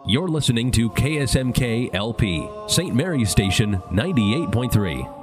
You're listening to KSMK LP, St. Mary's Station 98.3.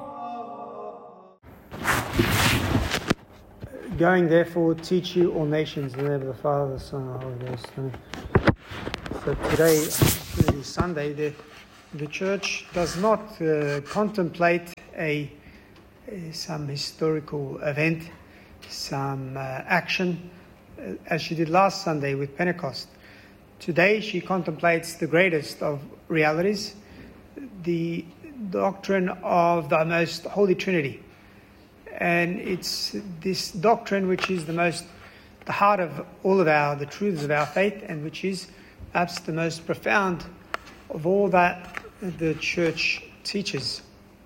Going therefore, teach you all nations in the name of the Father, the Son, and the Holy Ghost. So today, is Sunday, the church does not contemplate some historical event, some action, as she did last Sunday with Pentecost. Today she contemplates the greatest of realities, the doctrine of the most Holy Trinity. And it's this doctrine which is the heart of all of the truths of our faith, and which is perhaps the most profound of all that the church teaches.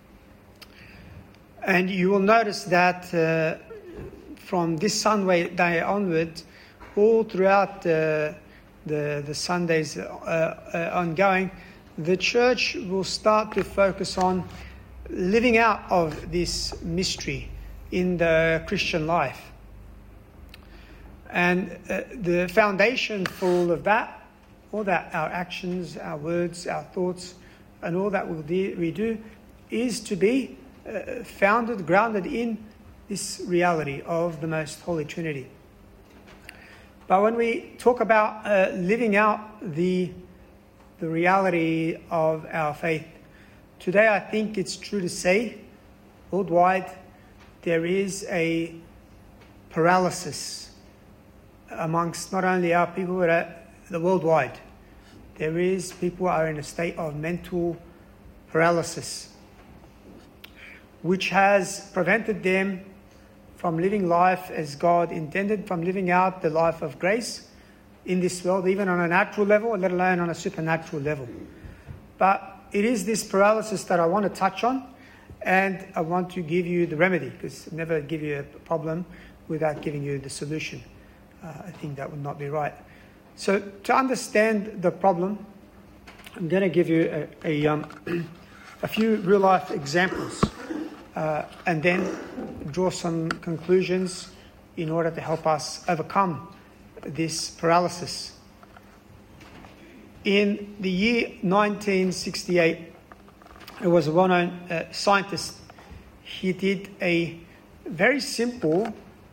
And you will notice that from this Sunday onward, all throughout the Sundays ongoing, the church will start to focus on living out of this mystery in the Christian life. And the foundation for all of that, our actions, our words, our thoughts, and all that we do, is to be grounded in this reality of the most Holy Trinity. But when we talk about living out the reality of our faith, today I think it's true to say, worldwide, there is a paralysis amongst not only our people, but the worldwide. There is people who are in a state of mental paralysis, which has prevented them from living life as God intended, from living out the life of grace in this world, even on a natural level, let alone on a supernatural level. But it is this paralysis that I want to touch on, and I want to give you the remedy, because I never give you a problem without giving you the solution. I think that would not be right. So to understand the problem, I'm going to give you a few real-life examples, and then draw some conclusions in order to help us overcome this paralysis. In the year 1968, there was a well-known scientist. He did a very simple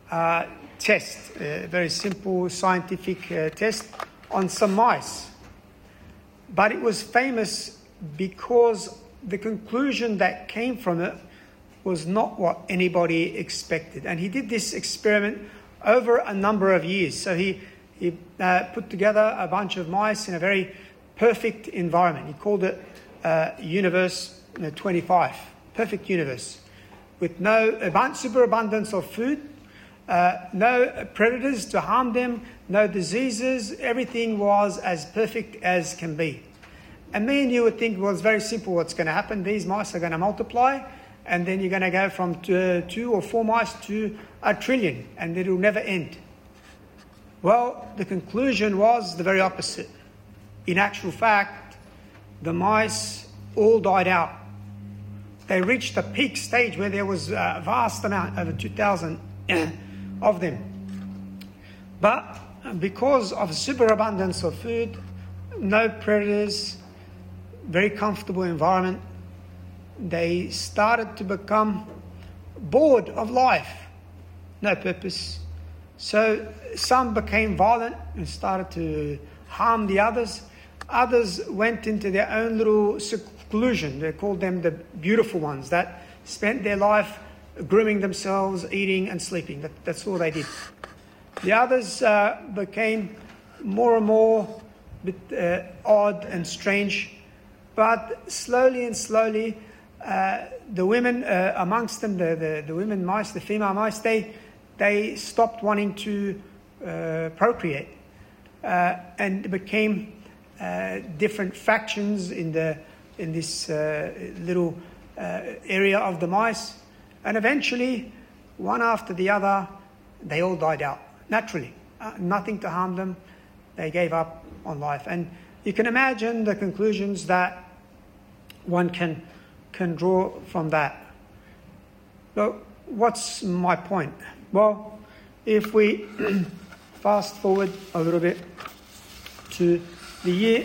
test, a very simple scientific test on some mice. But it was famous because the conclusion that came from it was not what anybody expected. And he did this experiment over a number of years. So he put together a bunch of mice in a very perfect environment. He called it Universe 25, perfect universe, with no superabundance of food, no predators to harm them, no diseases. Everything was as perfect as can be. And me and you would think, well, it's very simple what's going to happen. These mice are going to multiply, and then you're going to go from 2 or 4 mice to 1 trillion, and it will never end. Well, the conclusion was the very opposite. In actual fact, the mice all died out. They reached a peak stage where there was a vast amount, over 2,000 of them. But because of superabundance of food, no predators, very comfortable environment, they started to become bored of life, no purpose. So some became violent and started to harm the others. Others went into their own little seclusion. They called them the beautiful ones, that spent their life grooming themselves, eating and sleeping. That's all they did. The others became more and more odd and strange. But slowly and slowly, the women amongst them, the women mice, the female mice, they stopped wanting to procreate, and became different factions in this little area of the mice. And eventually, one after the other, they all died out naturally. Nothing to harm them. They gave up on life. And you can imagine the conclusions that one can draw from that. So what's my point? Well, if we fast forward a little bit to the year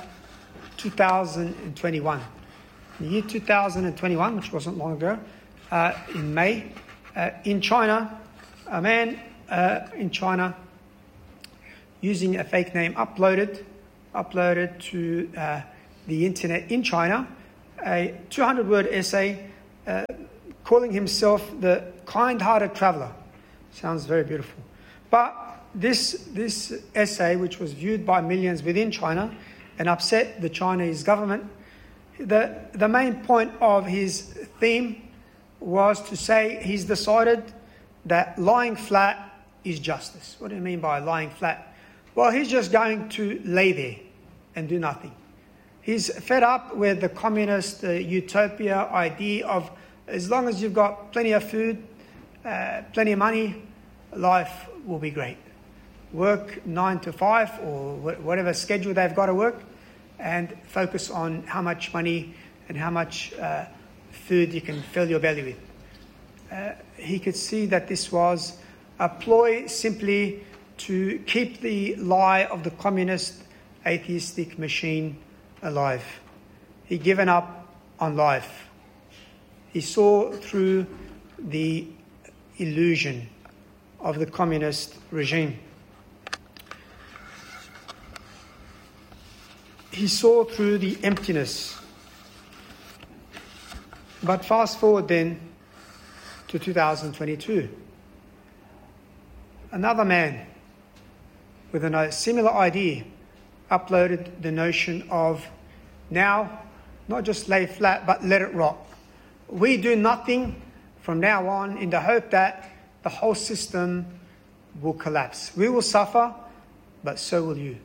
2021. The year 2021, which wasn't long ago, in May, in China, a man in China using a fake name uploaded to the internet in China a 200-word essay calling himself the kind-hearted traveler. Sounds very beautiful. But this essay, which was viewed by millions within China and upset the Chinese government, the main point of his theme was to say he's decided that lying flat is justice. What do you mean by lying flat? Well, he's just going to lay there and do nothing. He's fed up with the communist utopia idea of as long as you've got plenty of food, plenty of money, life will be great. Work 9 to 5 or whatever schedule they've got to work, and focus on how much money and how much food you can fill your belly with. He could see that this was a ploy simply to keep the lie of the communist atheistic machine alive. He'd given up on life. He saw through the illusion of the communist regime. He saw through the emptiness. But fast forward then to 2022. Another man with a similar idea uploaded the notion of now, not just lay flat, but let it rot. We do nothing from now on in the hope that the whole system will collapse. We will suffer, but so will you.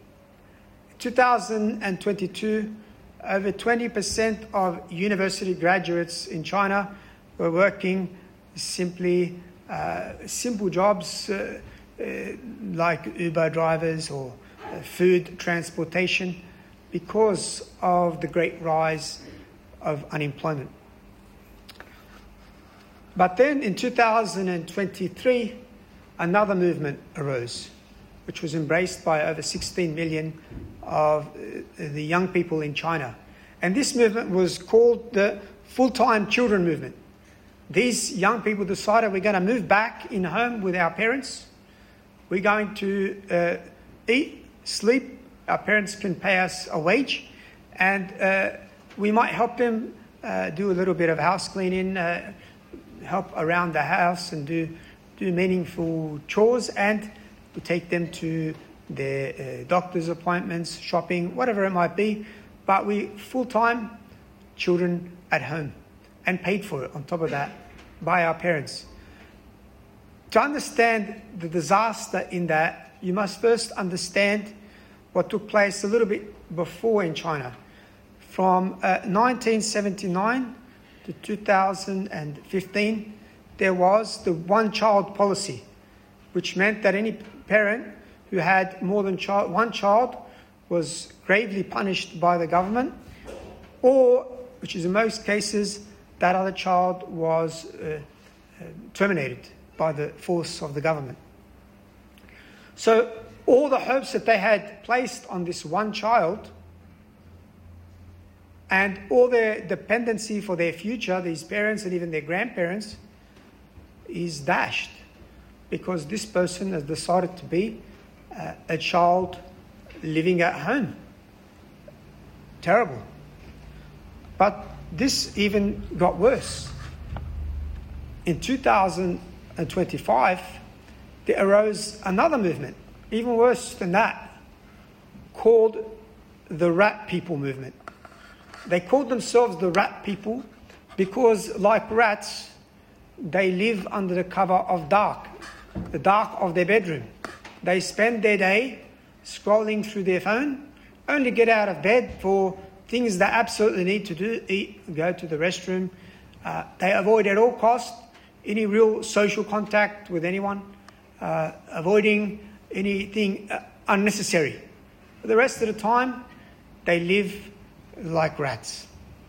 2022, over 20% of university graduates in China were working simple jobs like Uber drivers or food transportation because of the great rise of unemployment. But then in 2023, another movement arose, which was embraced by over 16 million of the young people in China. And this movement was called the Full-Time Children Movement. These young people decided we're going to move back in home with our parents. We're going to eat, sleep. Our parents can pay us a wage. And we might help them do a little bit of house cleaning, help around the house and do meaningful chores, and we take them to their doctor's appointments, shopping, whatever it might be. But we full-time children at home and paid for it on top of that by our parents. To understand the disaster in that, you must first understand what took place a little bit before in China. From 1979 to 2015, there was the one-child policy, which meant that any parent who had more than one child was gravely punished by the government, or, which is in most cases, that other child was terminated by the force of the government. So all the hopes that they had placed on this one child and all their dependency for their future, these parents and even their grandparents, is dashed because this person has decided to be a child living at home. Terrible. But this even got worse. In 2025, there arose another movement, even worse than that, called the Rat People movement. They called themselves the Rat People because, like rats, they live under the cover of the dark of their bedroom. They spend their day scrolling through their phone, only get out of bed for things they absolutely need to do, eat, go to the restroom. They avoid at all costs any real social contact with anyone, avoiding anything unnecessary. For the rest of the time, they live like rats.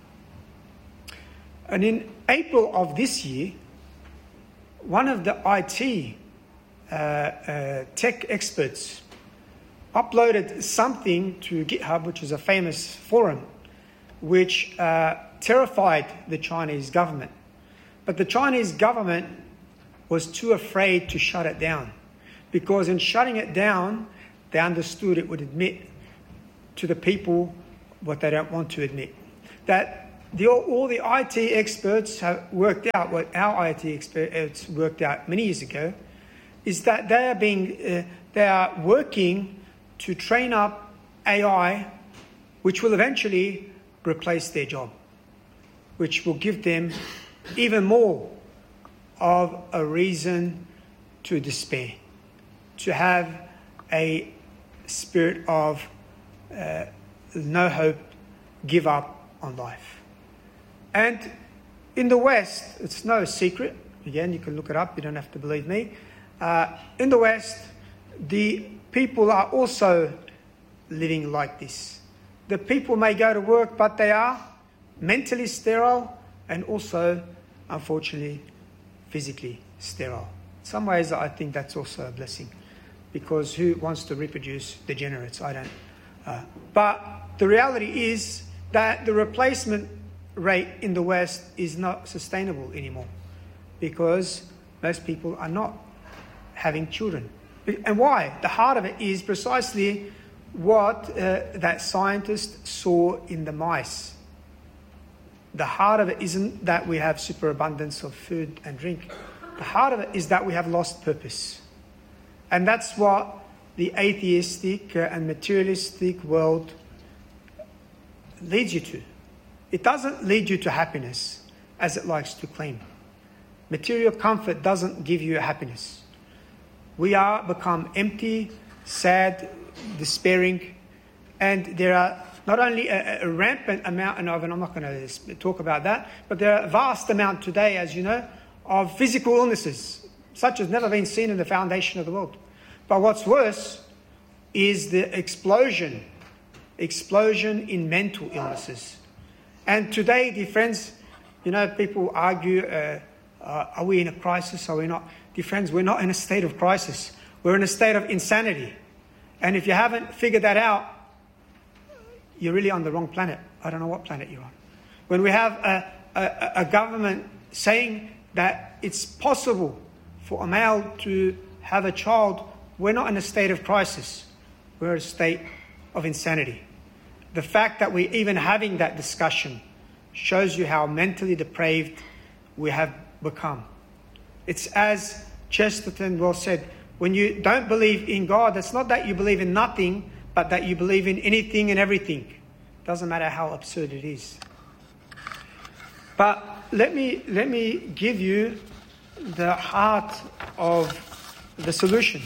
And in April of this year, one of the IT tech experts uploaded something to GitHub, which is a famous forum, which terrified the Chinese government. But the Chinese government was too afraid to shut it down, because in shutting it down, they understood it would admit to the people what they don't want to admit. That all the IT experts have worked out, what our IT experts worked out many years ago, is that they are working to train up AI, which will eventually replace their job, which will give them even more of a reason to despair, to have a spirit of no hope, give up on life. And in the West, it's no secret, again, you can look it up, you don't have to believe me. In the West, the people are also living like this. The people may go to work, but they are mentally sterile and also, unfortunately, physically sterile. In some ways, I think that's also a blessing, because who wants to reproduce degenerates? I don't. But the reality is that the replacement rate in the West is not sustainable anymore, because most people are not having children. And why? The heart of it is precisely what that scientist saw in the mice. The heart of it isn't that we have superabundance of food and drink. The heart of it is that we have lost purpose. And that's what the atheistic and materialistic world leads you to. It doesn't lead you to happiness, as it likes to claim. Material comfort doesn't give you happiness. We are become empty, sad, despairing, and there are not only a rampant amount, and I'm not going to talk about that, but there are a vast amount today, as you know, of physical illnesses, such as never been seen in the foundation of the world. But what's worse is the explosion in mental illnesses. And today, dear friends, you know, people argue, are we in a crisis? Are we not? Dear friends, we're not in a state of crisis. We're in a state of insanity. And if you haven't figured that out, you're really on the wrong planet. I don't know what planet you're on. When we have a government saying that it's possible for a male to have a child, we're not in a state of crisis. We're in a state of insanity. The fact that we're even having that discussion shows you how mentally depraved we have become. It's as Chesterton well said, when you don't believe in God, it's not that you believe in nothing, but that you believe in anything and everything. Doesn't matter how absurd it is. But let me give you the heart of the solution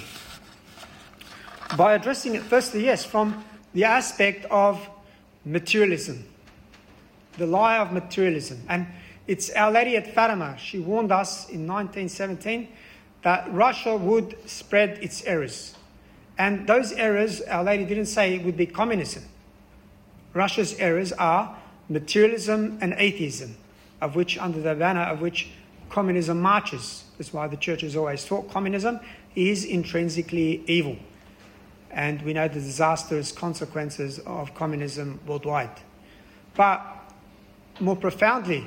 by addressing it firstly, yes, from the aspect of materialism, the lie of materialism. And it's Our Lady at Fatima. She warned us in 1917 that Russia would spread its errors. And those errors, Our Lady didn't say it would be communism. Russia's errors are materialism and atheism, of which, under the banner of which communism marches. That's why the church has always taught communism is intrinsically evil. And we know the disastrous consequences of communism worldwide. But more profoundly,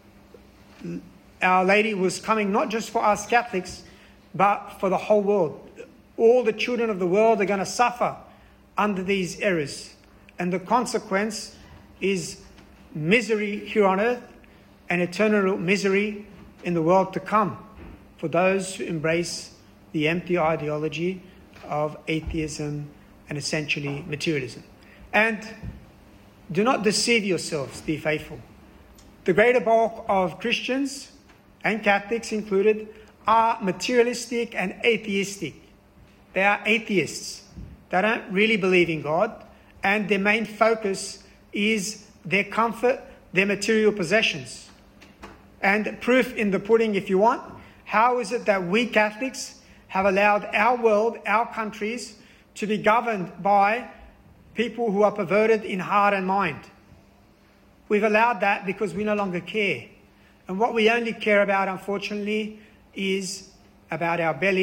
Our Lady was coming not just for us Catholics, but for the whole world. All the children of the world are going to suffer under these errors. And the consequence is misery here on earth and eternal misery in the world to come for those who embrace the empty ideology of atheism and essentially materialism. And do not deceive yourselves, be faithful. The greater bulk of Christians, and Catholics included, are materialistic and atheistic. They are atheists. They don't really believe in God, and their main focus is their comfort, their material possessions. And proof in the pudding, if you want, how is it that we Catholics have allowed our world, our countries, to be governed by people who are perverted in heart and mind? We've allowed that because we no longer care. And what we only care about, unfortunately, is about our belly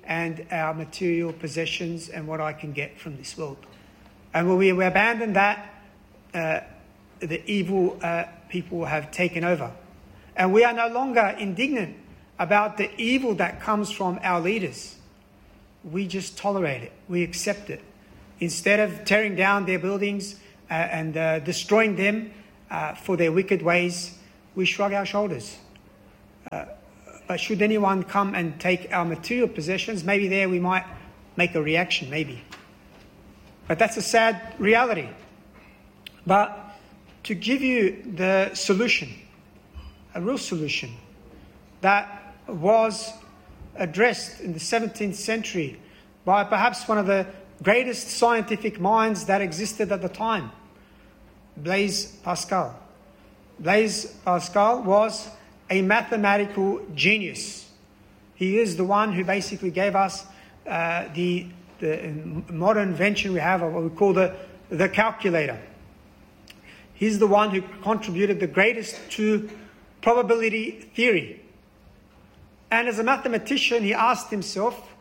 and our material possessions and what I can get from this world. And when we abandon that, the evil people have taken over. And we are no longer indignant about the evil that comes from our leaders. We just tolerate it. We accept it. Instead of tearing down their buildings and destroying them for their wicked ways, we shrug our shoulders. But should anyone come and take our material possessions, maybe there we might make a reaction, maybe. But that's a sad reality. But to give you the solution, a real solution, that was addressed in the 17th century by perhaps one of the greatest scientific minds that existed at the time, Blaise Pascal. Blaise Pascal was a mathematical genius. He is the one who basically gave us the modern invention we have of what we call the calculator. He's the one who contributed the greatest to probability theory. And as a mathematician, he asked himself,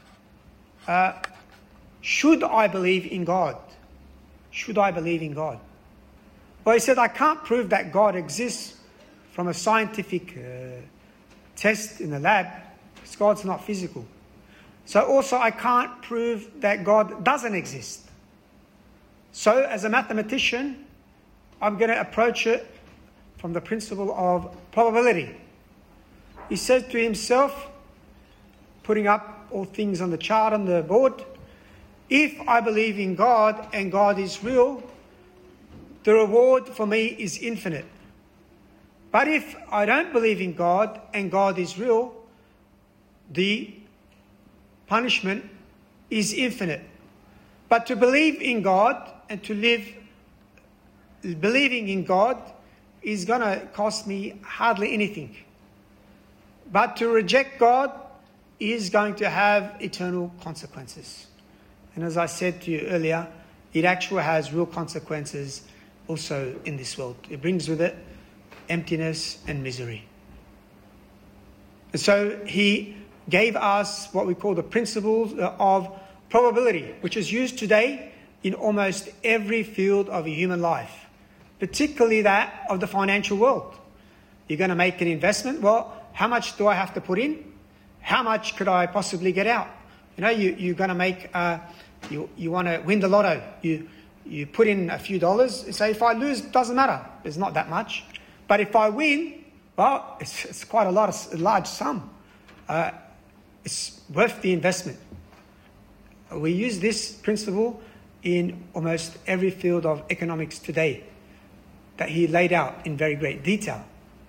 should I believe in God? Should I believe in God? Well, he said, I can't prove that God exists from a scientific test in the lab, because God's not physical. So also I can't prove that God doesn't exist. So as a mathematician, I'm going to approach it from the principle of probability. He said to himself, putting up all things on the chart on the board, if I believe in God and God is real, the reward for me is infinite. But if I don't believe in God and God is real, the punishment is infinite. But to believe in God and to live believing in God is going to cost me hardly anything. But to reject God is going to have eternal consequences. And as I said to you earlier, it actually has real consequences also in this world. It brings with it emptiness and misery. And so he gave us what we call the principles of probability, which is used today in almost every field of human life, particularly that of the financial world. You're going to make an investment. Well, how much do I have to put in? How much could I possibly get out? You know, you're going to make, you want to win the lotto. You put in a few dollars and say, if I lose, it doesn't matter. It's not that much. But if I win, well, it's quite a large sum. It's worth the investment. We use this principle in almost every field of economics today that he laid out in very great detail.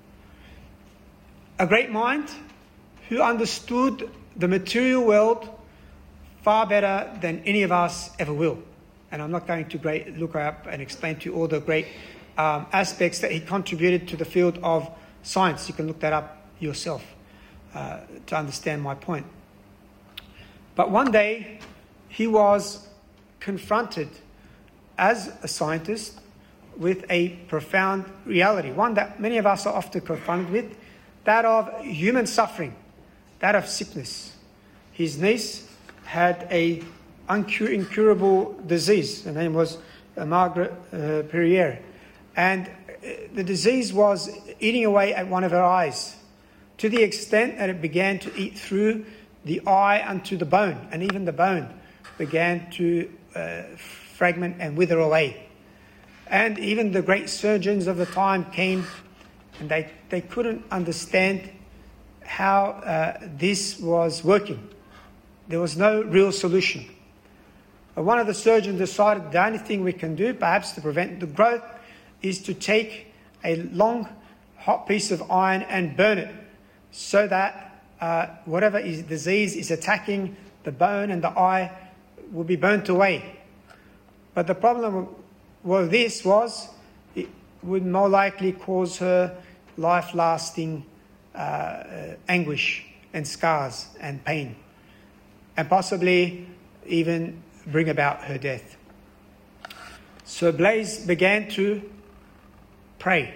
A great mind who understood the material world far better than any of us ever will. And I'm not going to look up and explain to you all the great aspects that he contributed to the field of science. You can look that up yourself to understand my point. But one day he was confronted as a scientist with a profound reality, one that many of us are often confronted with, that of human suffering, that of sickness. His niece had a incurable disease. Her name was Margaret Perrier. And the disease was eating away at one of her eyes, to the extent that it began to eat through the eye unto the bone, and even the bone began to fragment and wither away. And even the great surgeons of the time came, and they couldn't understand how this was working. There was no real solution. One of the surgeons decided the only thing we can do, perhaps to prevent the growth, is to take a long, hot piece of iron and burn it, so that whatever disease is attacking the bone and the eye will be burnt away. But the problem with this was it would more likely cause her life-lasting anguish and scars and pain, and possibly even bring about her death. So Blaise began to pray.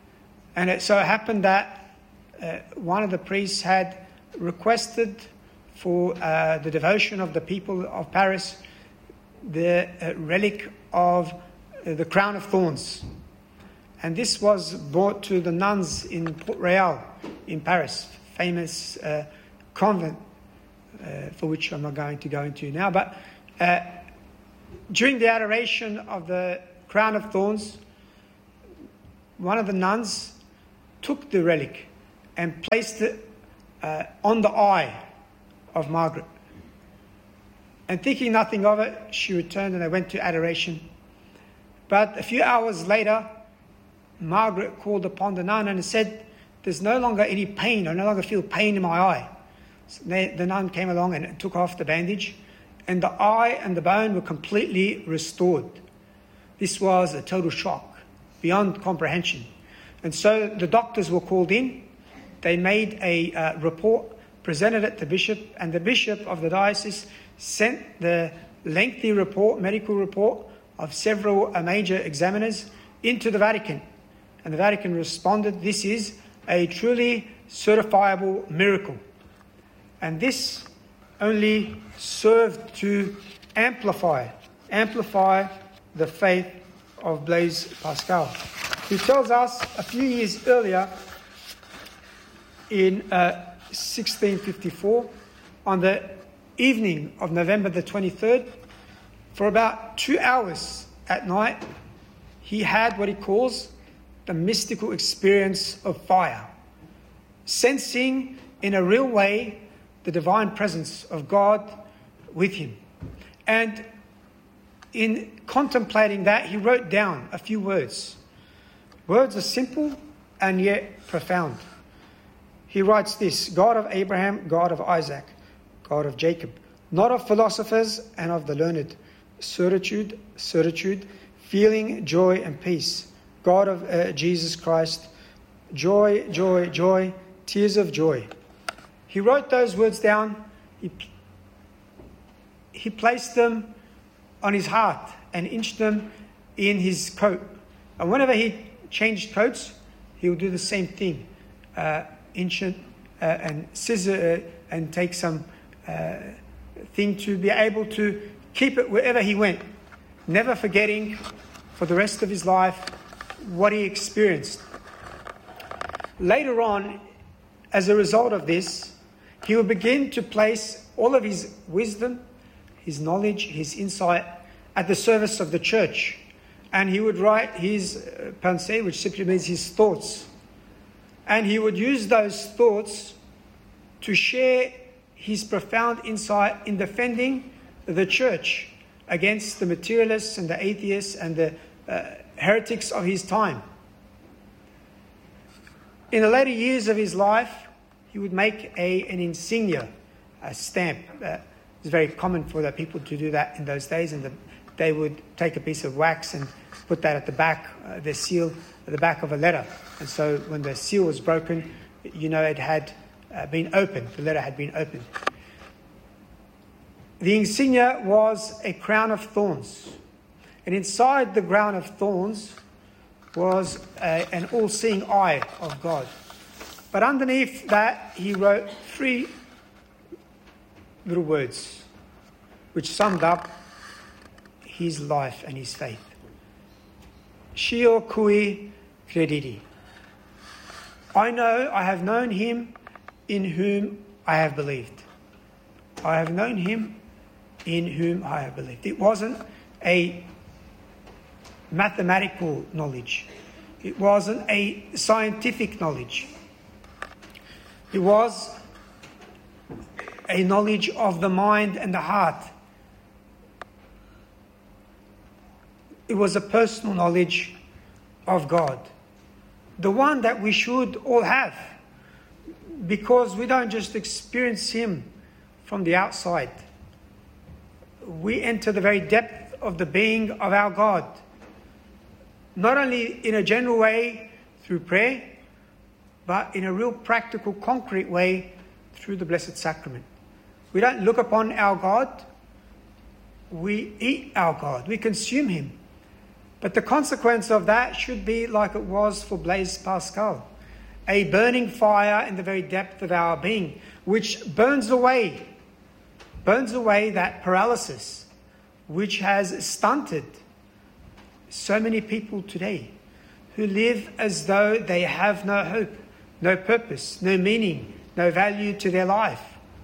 And it so happened that one of the priests had requested for the devotion of the people of Paris, the relic of the crown of thorns. And this was brought to the nuns in Port Royal in Paris, famous convent, for which I'm not going to go into now. But during the adoration of the crown of thorns, one of the nuns took the relic and placed it on the eye of Margaret. And thinking nothing of it, she returned and they went to adoration. But a few hours later, Margaret called upon the nun and said, "There's no longer any pain. I no longer feel pain in my eye." So the nun came along and took off the bandage, and the eye and the bone were completely restored. This was a total shock, beyond comprehension. And so the doctors were called in. They made a report, presented it to the bishop, and the bishop of the diocese sent the lengthy report, medical report, of several major examiners into the Vatican. And the Vatican responded, "This is a truly certifiable miracle." And this only served to amplify the faith of Blaise Pascal, who tells us a few years earlier, in 1654, on the evening of November the 23rd, for about 2 hours at night, he had what he calls the mystical experience of fire, sensing in a real way the divine presence of God with him. And in contemplating that, he wrote down a few words. Words are simple and yet profound. He writes this: "God of Abraham, God of Isaac, God of Jacob, not of philosophers and of the learned, certitude, feeling, joy and peace. God of Jesus Christ, joy, joy, joy, tears of joy." He wrote those words down. He placed them on his heart and inched them in his coat. And whenever he changed coats, he would do the same thing. Inch it and scissor and take some thing to be able to keep it wherever he went, never forgetting for the rest of his life what he experienced. Later on, as a result of this, he would begin to place all of his wisdom, his knowledge, his insight at the service of the church. And he would write his pensées, which simply means his thoughts. And he would use those thoughts to share his profound insight in defending the church against the materialists and the atheists and the heretics of his time. In the later years of his life, he would make an insignia, a stamp. It's very common for the people to do that in those days, and they would take a piece of wax and put that at the back, the seal, at the back of a letter. And so when the seal was broken, it had been opened. The letter had been opened. The insignia was a crown of thorns. And inside the crown of thorns was an all-seeing eye of God. But underneath that, he wrote 3 little words, which summed up his life and his faith. Shio kui credidi. I have known him in whom I have believed. I have known him in whom I have believed. It wasn't a mathematical knowledge. It wasn't a scientific knowledge. It was a knowledge of the mind and the heart. It was a personal knowledge of God. The one that we should all have, because we don't just experience him from the outside. We enter the very depth of the being of our God, not only in a general way through prayer, but in a real practical, concrete way through the Blessed Sacrament. We don't look upon our God, we eat our God, we consume him. But the consequence of that should be like it was for Blaise Pascal, a burning fire in the very depth of our being, which burns away burns away that paralysis which has stunted so many people today who live as though they have no hope, no purpose, no meaning, no value to their life.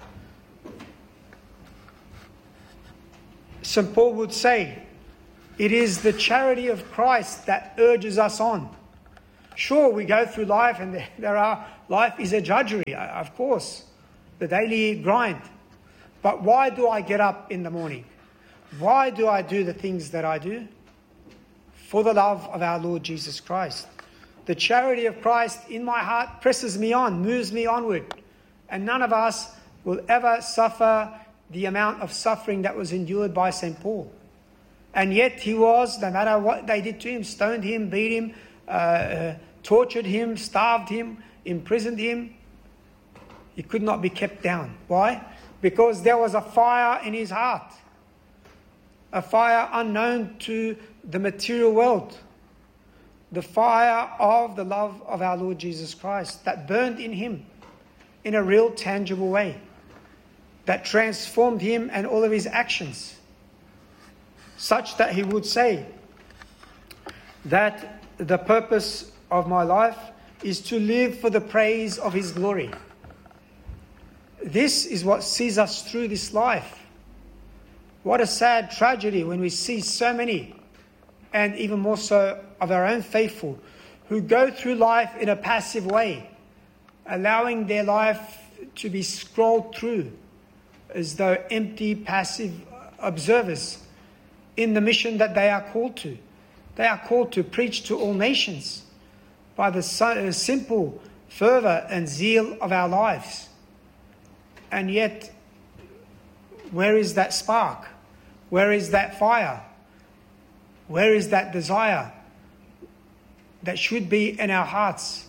St. Paul would say, it is the charity of Christ that urges us on. Sure, we go through life and life is a drudgery, of course, the daily grind. But why do I get up in the morning? Why do I do the things that I do? For the love of our Lord Jesus Christ. The charity of Christ in my heart presses me on, moves me onward. And none of us will ever suffer the amount of suffering that was endured by St. Paul. And yet he was, no matter what they did to him, stoned him, beat him, tortured him, starved him, imprisoned him, he could not be kept down. Why? Because there was a fire in his heart. A fire unknown to the material world. The fire of the love of our Lord Jesus Christ that burned in him in a real tangible way. That transformed him and all of his actions. Such that he would say that the purpose of my life is to live for the praise of his glory. This is what sees us through this life. What a sad tragedy when we see so many, and even more so of our own faithful, who go through life in a passive way, allowing their life to be scrolled through as though empty, passive observers in the mission that they are called to. They are called to preach to all nations by the simple fervour and zeal of our lives. And yet, where is that spark? Where is that fire? Where is that desire that should be in our hearts?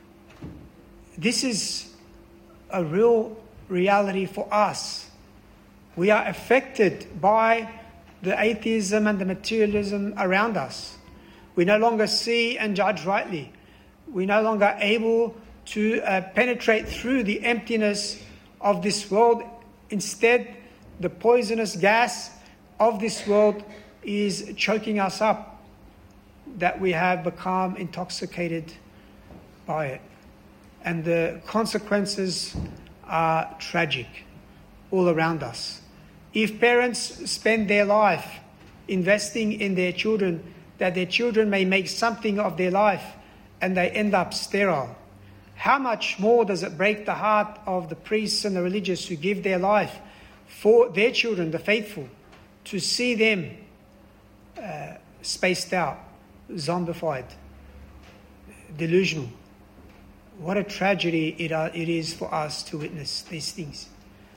This is a real reality for us. We are affected by the atheism and the materialism around us. We no longer see and judge rightly. We're no longer able to penetrate through the emptiness of this world. Instead, the poisonous gas of this world is choking us up, that we have become intoxicated by it. And the consequences are tragic all around us. If parents spend their life investing in their children, that their children may make something of their life and they end up sterile, how much more does it break the heart of the priests and the religious who give their life for their children, the faithful, to see them spaced out, zombified, delusional. What a tragedy it is for us to witness these things.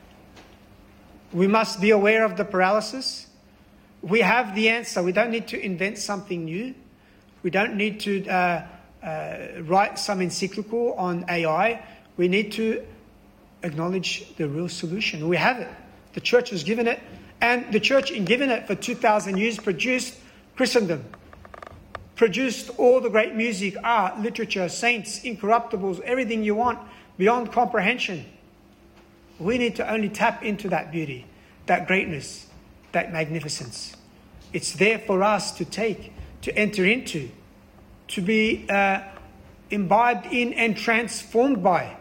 We must be aware of the paralysis. We have the answer. We don't need to invent something new. We don't need to write some encyclical on AI. We need to acknowledge the real solution. We have it. The church has given it. And the church, in giving it for 2,000 years, produced Christendom. Produced all the great music, art, literature, saints, incorruptibles, everything you want, beyond comprehension. We need to only tap into that beauty, that greatness, that magnificence. It's there for us to take, to enter into, to be imbibed in and transformed by.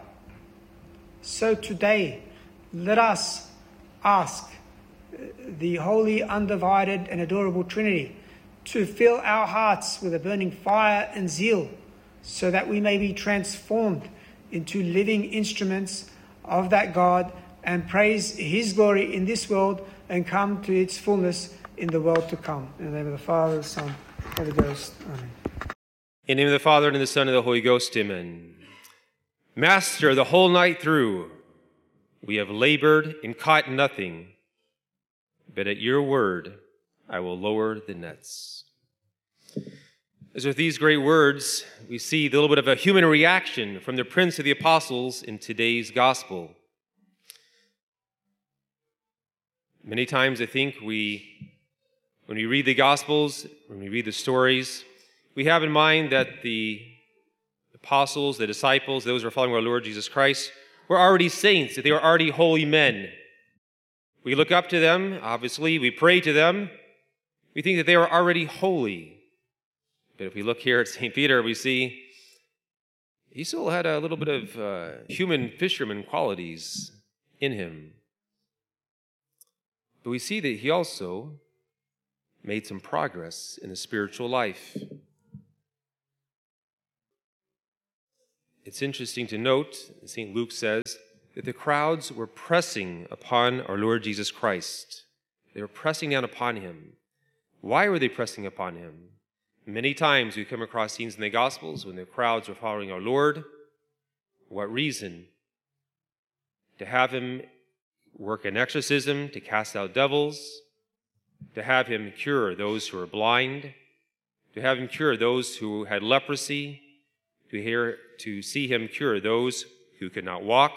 So today, let us ask the holy, undivided and adorable Trinity to fill our hearts with a burning fire and zeal, so that we may be transformed into living instruments of that God and praise his glory in this world and come to its fullness in the world to come. In the name of the Father, the Son, and the Holy Ghost. Amen. In the name of the Father, and of the Son, and of the Holy Ghost. Amen. Master, the whole night through we have labored and caught nothing, but at your word I will lower the nets. As with these great words, we see a little bit of a human reaction from the Prince of the Apostles in today's gospel. Many times I think when we read the Gospels, when we read the stories, we have in mind that the apostles, the disciples, those who are following our Lord Jesus Christ, were already saints, that they were already holy men. We look up to them, obviously, we pray to them. We think that they are already holy. But if we look here at St. Peter, we see he still had a little bit of human fisherman qualities in him. But we see that he also made some progress in his spiritual life. It's interesting to note, St. Luke says, that the crowds were pressing upon our Lord Jesus Christ. They were pressing down upon him. Why were they pressing upon him? Many times we come across scenes in the Gospels when the crowds were following our Lord. What reason? To have him work an exorcism, to cast out devils, to have him cure those who are blind, to have him cure those who had leprosy, to see him cure those who could not walk,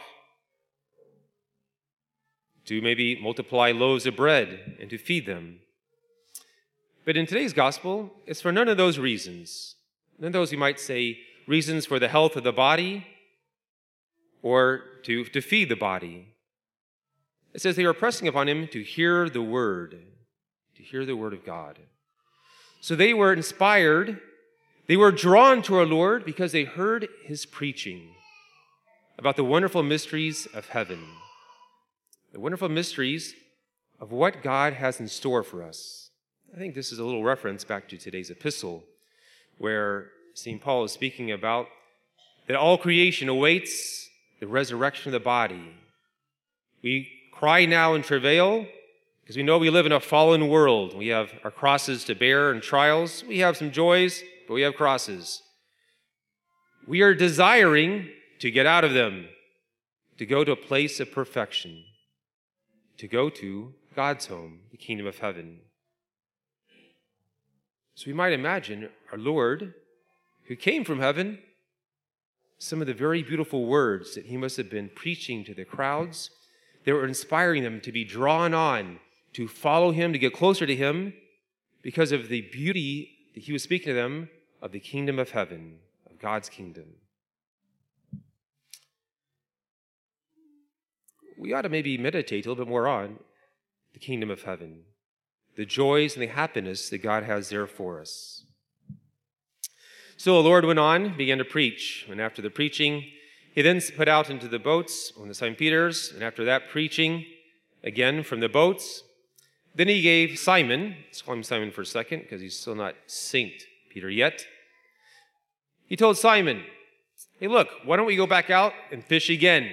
to maybe multiply loaves of bread and to feed them. But in today's gospel, it's for none of those reasons. None of those, you might say, reasons for the health of the body or to feed the body. It says they were pressing upon him to hear the word of God. So they were inspired, they were drawn to our Lord because they heard his preaching about the wonderful mysteries of heaven, the wonderful mysteries of what God has in store for us. I think this is a little reference back to today's epistle, where St. Paul is speaking about that all creation awaits the resurrection of the body. We cry now in travail because we know we live in a fallen world. We have our crosses to bear and trials. We have some joys, but we have crosses. We are desiring to get out of them, to go to a place of perfection, to go to God's home, the kingdom of heaven. So we might imagine our Lord, who came from heaven, some of the very beautiful words that he must have been preaching to the crowds, they were inspiring them to be drawn on, to follow him, to get closer to him, because of the beauty that he was speaking to them of the kingdom of heaven, of God's kingdom. We ought to maybe meditate a little bit more on the kingdom of heaven, the joys and the happiness that God has there for us. So the Lord went on, began to preach, and after the preaching, he then put out into the boats on the St. Peter's, and after that preaching, again from the boats, then he gave Simon, let's call him Simon for a second, because he's still not St. Peter yet. He told Simon, hey, look, why don't we go back out and fish again?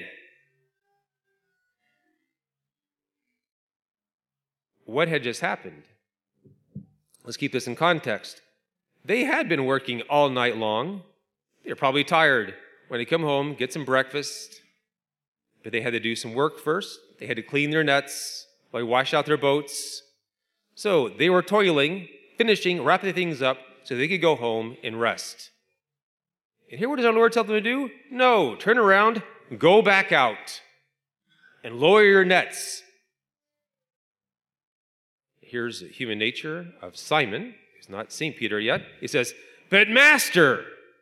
What had just happened? Let's keep this in context. They had been working all night long. They were probably tired. When they come home, get some breakfast, but they had to do some work first. They had to clean their nets, wash out their boats. So they were toiling, finishing, wrapping things up so they could go home and rest. And here what does our Lord tell them to do? No, turn around, go back out, and lower your nets. Here's the human nature of Simon. He's not St. Peter yet. He says, but Master.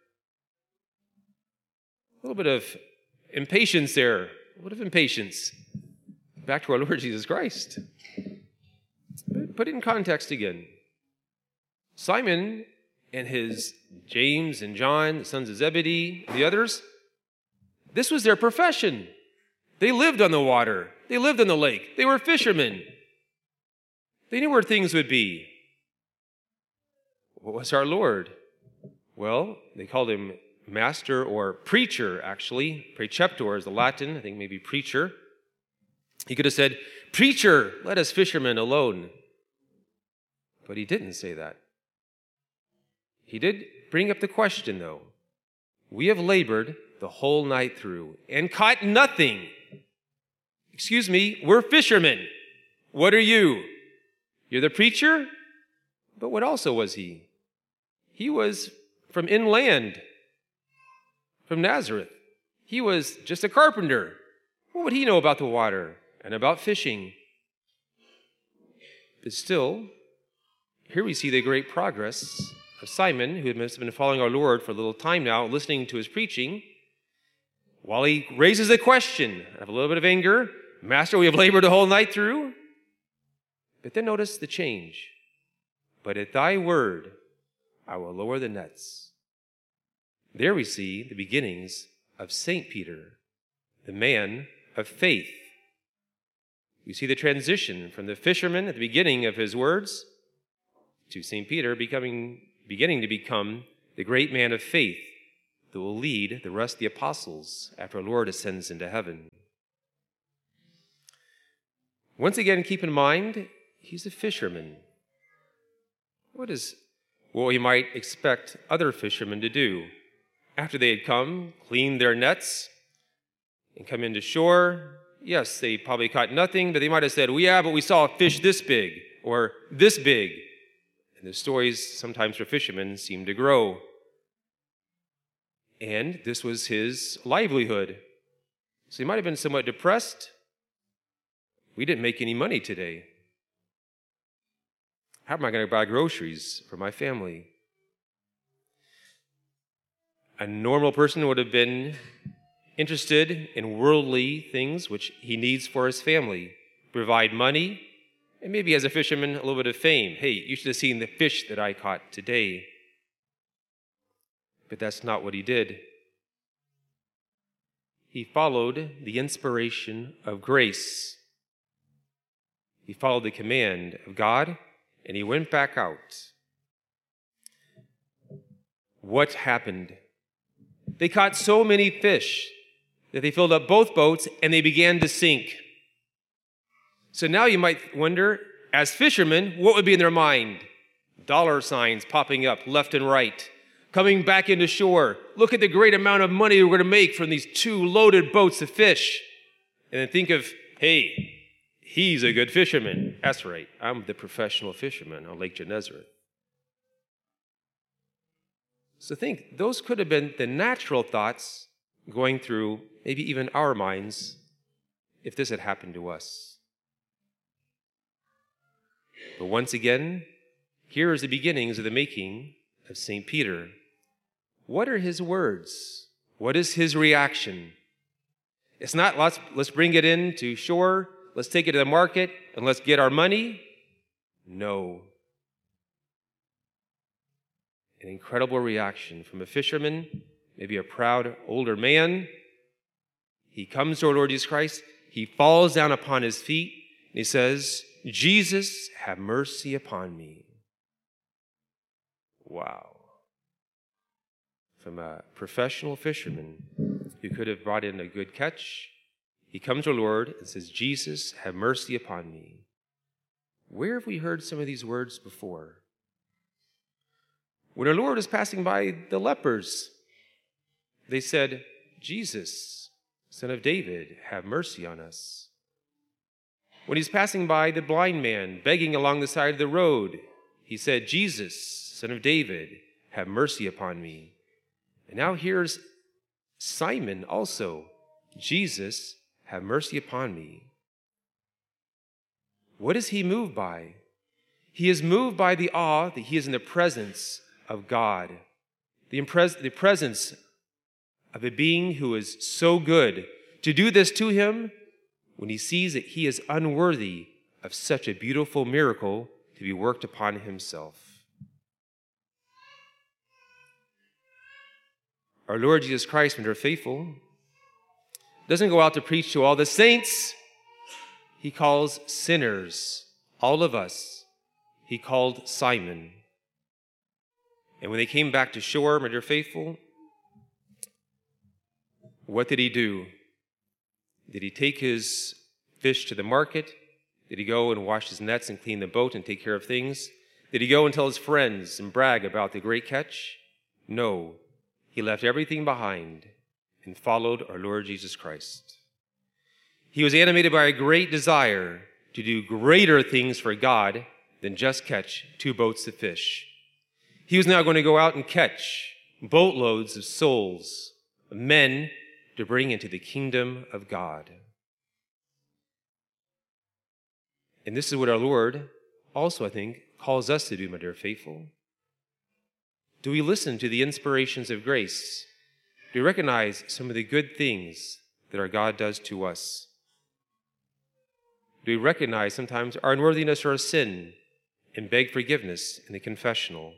A little bit of impatience there. A little bit of impatience. Back to our Lord Jesus Christ. Put it in context again. Simon and his James and John, the sons of Zebedee, and the others, this was their profession. They lived on the water. They lived on the lake. They were fishermen. They knew where things would be. What was our Lord? Well, they called him master or preacher, actually. Preceptor is the Latin, I think maybe preacher. He could have said, preacher, let us fishermen alone. But he didn't say that. He did bring up the question, though. We have labored the whole night through and caught nothing. Excuse me, we're fishermen. What are you? You're the preacher? But what also was he? He was from inland, from Nazareth. He was just a carpenter. What would he know about the water and about fishing? But still, here we see the great progress of Simon, who must have been following our Lord for a little time now, listening to his preaching, while he raises a question of a little bit of anger, Master, we have labored the whole night through. But then notice the change. But at thy word, I will lower the nets. There we see the beginnings of St. Peter, the man of faith. We see the transition from the fisherman at the beginning of his words to St. Peter beginning to become the great man of faith that will lead the rest of the apostles after our Lord ascends into heaven. Once again, keep in mind, he's a fisherman. What you might expect other fishermen to do? After they had come, cleaned their nets, and come into shore, yes, they probably caught nothing, but they might have said, well, yeah, but we saw a fish this big, or this big. And the stories sometimes for fishermen seem to grow. And this was his livelihood. So he might have been somewhat depressed. We didn't make any money today. How am I going to buy groceries for my family? A normal person would have been interested in worldly things which he needs for his family. Provide money, and maybe as a fisherman, a little bit of fame. Hey, you should have seen the fish that I caught today. But that's not what he did. He followed the inspiration of grace. He followed the command of God, and he went back out. What happened? They caught so many fish that they filled up both boats and they began to sink. So now you might wonder, as fishermen, what would be in their mind? Dollar signs popping up left and right, coming back into shore. Look at the great amount of money we're going to make from these 2 loaded boats of fish. And then think of, hey, he's a good fisherman. That's right, I'm the professional fisherman on Lake Gennesaret. So think, those could have been the natural thoughts going through maybe even our minds if this had happened to us. But once again, here is the beginnings of the making of St. Peter. What are his words? What is his reaction? It's not, let's bring it in to shore, let's take it to the market, and let's get our money. No. An incredible reaction from a fisherman, maybe a proud older man. He comes to our Lord Jesus Christ. He falls down upon his feet, and he says, Jesus, have mercy upon me. Wow. From a professional fisherman who could have brought in a good catch, he comes to our Lord and says, Jesus, have mercy upon me. Where have we heard some of these words before? When our Lord is passing by the lepers, they said, Jesus, Son of David, have mercy on us. When he's passing by the blind man begging along the side of the road, he said, Jesus, Son of David, have mercy upon me. And now here's Simon also, Jesus, have mercy upon me. What is he moved by? He is moved by the awe that he is in the presence of God, the presence of a being who is so good. To do this to him when he sees that he is unworthy of such a beautiful miracle to be worked upon himself. Our Lord Jesus Christ, when they're faithful, doesn't go out to preach to all the saints. He calls sinners, all of us. He called Simon. And when they came back to shore, when they're faithful, what did he do? Did he take his fish to the market? Did he go and wash his nets and clean the boat and take care of things? Did he go and tell his friends and brag about the great catch? No. He left everything behind and followed our Lord Jesus Christ. He was animated by a great desire to do greater things for God than just catch 2 boats of fish. He was now going to go out and catch boatloads of souls, of men, to bring into the kingdom of God. And this is what our Lord also, I think, calls us to do, my dear faithful. Do we listen to the inspirations of grace? Do we recognize some of the good things that our God does to us? Do we recognize sometimes our unworthiness or our sin and beg forgiveness in the confessional?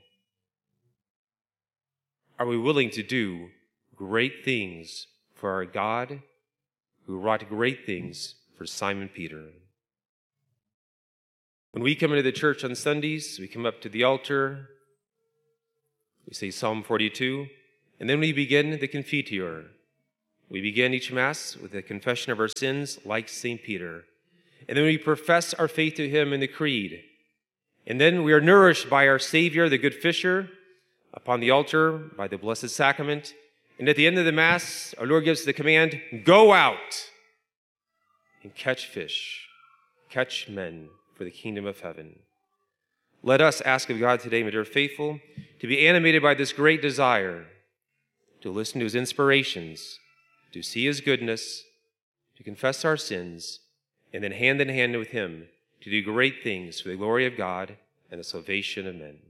Are we willing to do great things for our God who wrought great things for Simon Peter? When we come into the church on Sundays, we come up to the altar, we say Psalm 42, and then we begin the Confiteor. We begin each Mass with a confession of our sins like St. Peter. And then we profess our faith to him in the Creed. And then we are nourished by our Savior, the Good Fisher, upon the altar by the Blessed Sacrament. And at the end of the Mass, our Lord gives the command, go out and catch fish, catch men for the kingdom of heaven. Let us ask of God today, my dear faithful, to be animated by this great desire, to listen to his inspirations, to see his goodness, to confess our sins, and then hand in hand with him to do great things for the glory of God and the salvation of men.